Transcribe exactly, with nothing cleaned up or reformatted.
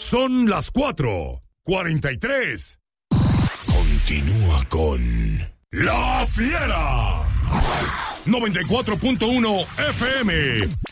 Son las cuatro cuarenta y tres. Continúa con La Fiera. noventa y cuatro punto uno F M.